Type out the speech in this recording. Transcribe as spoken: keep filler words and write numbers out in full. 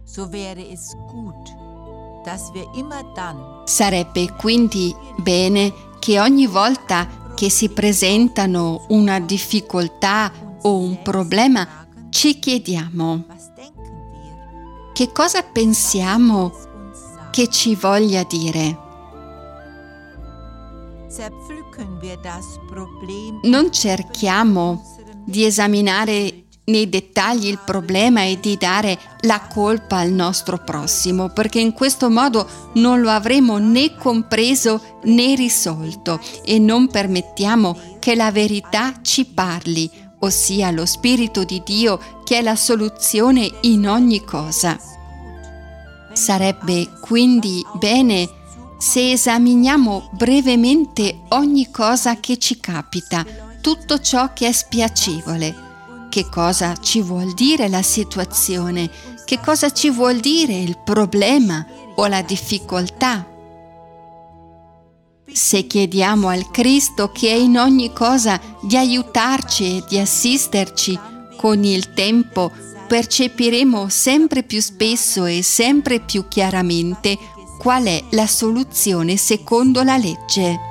Sarebbe quindi bene che ogni volta che si presentano una difficoltà o un problema ci chiediamo: che cosa pensiamo che ci voglia dire? Non cerchiamo di esaminare nei dettagli il problema e di dare la colpa al nostro prossimo, perché in questo modo non lo avremo né compreso né risolto, e non permettiamo che la verità ci parli, ossia lo Spirito di Dio, che è la soluzione in ogni cosa. Sarebbe quindi bene se esaminiamo brevemente ogni cosa che ci capita, tutto ciò che è spiacevole. Che cosa ci vuol dire la situazione? Che cosa ci vuol dire il problema o la difficoltà? Se chiediamo al Cristo che è in ogni cosa di aiutarci e di assisterci, con il tempo percepiremo sempre più spesso e sempre più chiaramente qual è la soluzione secondo la legge.